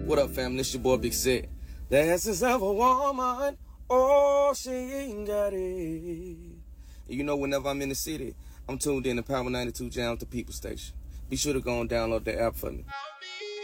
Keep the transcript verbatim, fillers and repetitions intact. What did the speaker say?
What up, family? It's your boy Big Set. The essence of a woman, oh, she ain't got it. And you know, whenever I'm in the city, I'm tuned in to Power ninety-two Jams, the People Station. Be sure to go and download the app for me.